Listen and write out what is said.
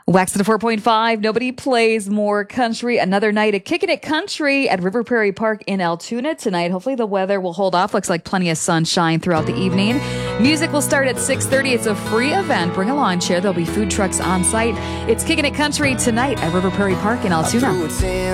Wax at a 4.5. Nobody plays more country. Another night of Kicking It Country at River Prairie Park in Altoona tonight. Hopefully the weather will hold off. Looks like plenty of sunshine throughout the evening. Music will start at 6:30. It's a free event. Bring a lawn chair. There'll be food trucks on site. It's Kicking It Country tonight at River Prairie Park in Altoona.